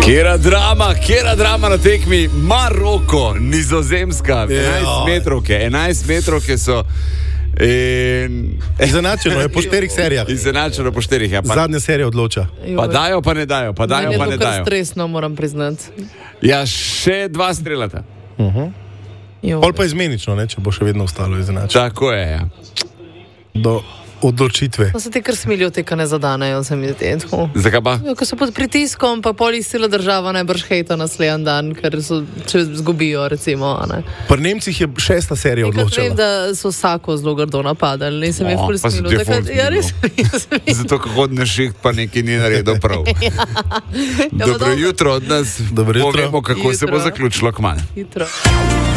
Kjera drama na tekmi Maroko, Nizozemska, 11 metrovke so. Izenačeno je po 4 serijah. Izenačeno po 4, ja. Zadnja serija odloča. Pa dajo, pa ne dajo, pa dajo, pa ne dajo. Je to kar stresno, moram priznati. Ja, še 2 strelata. Pol pa izmenično, če bo še vedno ostalo izenačeno. Tako je, ja. Do odločitve. No, se ti kar smilijo, te, ki ne zadanejo, se mi zdi. Zakaj pa? Ja, ko so pod pritiskom, pa pol sila država najbrž hejta naslednji dan, ker so, če zgubijo, recimo. Pri Nemcih je 6. serija odločila. Vem, da so vsako zelo grdo napadali, nisem jih ful smilo. Ja, res. Zato, ko hodne šiht, pa nekaj ni naredil prav. Dobro jutro od nas. Dobro jutro. Povemo, kako se bo zaključilo kmalu. Jutro.